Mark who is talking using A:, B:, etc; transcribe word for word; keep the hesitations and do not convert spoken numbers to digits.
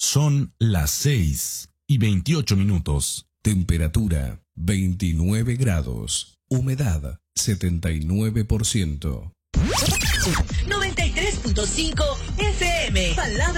A: Son las seis y veintiocho minutos.
B: Temperatura veintinueve grados. Humedad setenta y nueve por ciento.
C: noventa y tres punto cinco F M. Palabra